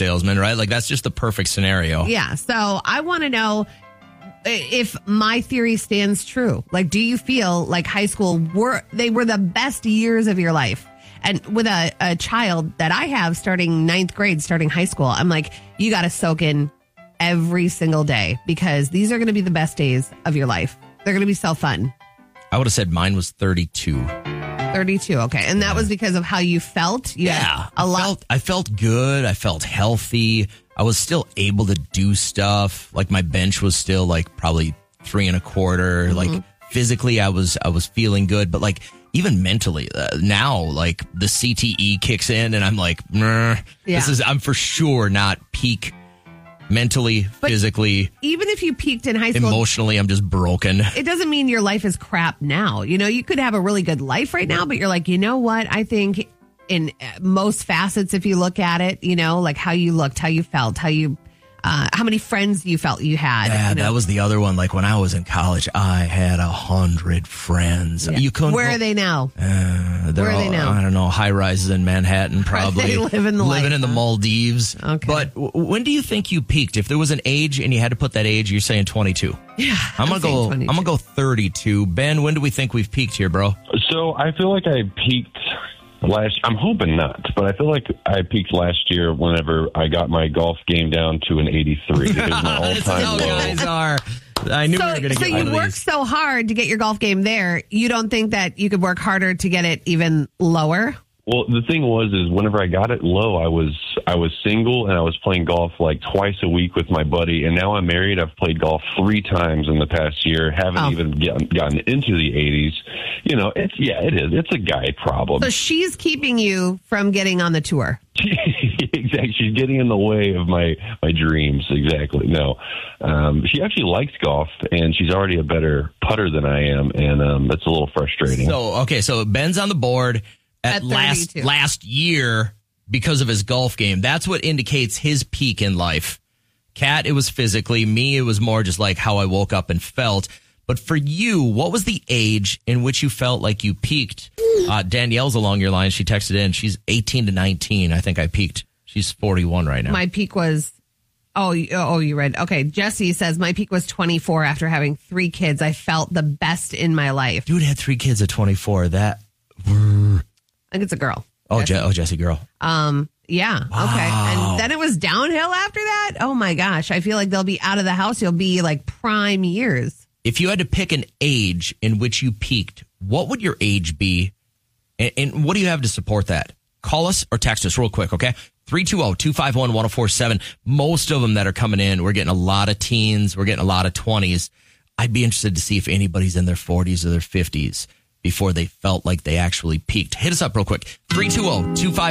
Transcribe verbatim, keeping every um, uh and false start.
salesman, right? Like, that's just the perfect scenario. Yeah. So I want to know if my theory stands true. Like, do you feel like high school were, they were the best years of your life? And with a, a child that I have starting ninth grade, starting high school, I'm like, you got to soak in every single day because these are going to be the best days of your life. They're going to be so fun. I would have said mine was thirty-two. thirty-two, okay. And that yeah. was because of how you felt? You yeah. A lot. I felt, I felt good. I felt healthy. I was still able to do stuff. Like, my bench was still like probably three and a quarter. Mm-hmm. Like, physically, I was I was feeling good. But like, even mentally, uh, now, like, the C T E kicks in and I'm like, yeah. this is, I'm for sure not peak mentally, but physically. Even if you peaked in high school, emotionally, I'm just broken. It doesn't mean your life is crap now. You know, you could have a really good life right now, but you're like, you know what? I think in most facets, if you look at it, you know, like how you looked, how you felt, how you, uh, how many friends you felt you had. Yeah, you know? That was the other one. Like, when I was in college, I had a hundred friends. Yeah. You couldn't. Where go, are they now? Uh, Where are all, they now? I don't know. High rises in Manhattan, probably. They live in the living life, in the huh? Maldives. Okay. But w- when do you think you peaked? If there was an age and you had to put that age, you're saying twenty-two. Yeah, I'm gonna go. twenty-two. I'm gonna go thirty-two. Ben, when do we think we've peaked here, bro? So I feel like I peaked last. I'm hoping not, but I feel like I peaked last year whenever I got my golf game down to an eighty-three. It was my all-time how low. guys are. I knew so, we were going to so get one you of worked these. so hard to get your golf game there. You don't think that you could work harder to get it even lower? Well, the thing was, is whenever I got it low, I was I was single and I was playing golf like twice a week with my buddy. And now I'm married. I've played golf three times in the past year. Haven't oh. even get, gotten into the eighties. You know, it's yeah, it is. It's a guy problem. So she's keeping you from getting on the tour. Exactly. She's getting in the way of my, my dreams. Exactly. No, um, she actually likes golf, and she's already a better putter than I am, and um, that's a little frustrating. So, okay, so Ben's on the board at, At last thirty-two. last year because of his golf game. That's what indicates his peak in life. Kat, it was physically. Me, it was more just like how I woke up and felt. But for you, what was the age in which you felt like you peaked? Uh, Danielle's along your line. She texted in. She's eighteen to nineteen. I think I peaked. She's forty-one right now. My peak was, oh, you- oh, you read. Okay. Jesse says my peak was twenty-four after having three kids. I felt the best in my life. Dude had three kids at twenty-four. That. I think it's a girl. Oh, Jesse. Je- oh, Jesse girl. Um, yeah. Wow. Okay. And then it was downhill after that. Oh my gosh. I feel like they'll be out of the house. You'll be like prime years. If you had to pick an age in which you peaked, what would your age be? And, and what do you have to support that? Call us or text us real quick, okay? three two zero, two five one, one zero four seven. Most of them that are coming in, we're getting a lot of teens. We're getting a lot of twenties. I'd be interested to see if anybody's in their forties or their fifties before they felt like they actually peaked. Hit us up real quick. three two zero, two five one,